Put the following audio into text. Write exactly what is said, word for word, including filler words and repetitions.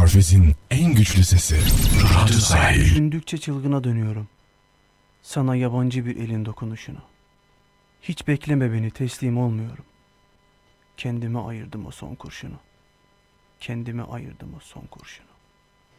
Körfez'in en güçlü sesi. Radyo Sahil. Düşündükçe çılgına dönüyorum. Sana yabancı bir elin dokunuşunu. Hiç bekleme beni, teslim olmuyorum. Kendime ayırdım o son kurşunu. Kendime ayırdım o son kurşunu.